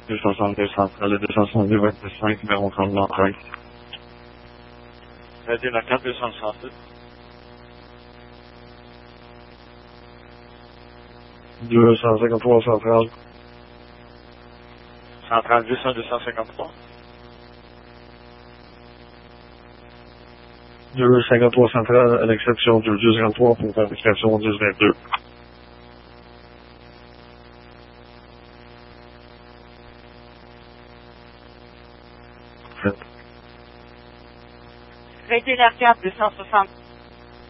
262 centrale et 262 25 numéro 30 l'entrée. Radio la 4 262. 253 centrale. Centrale 200 253. 253 centrale à l'exception du 253 pour vérification 1022. Radio la 4 260.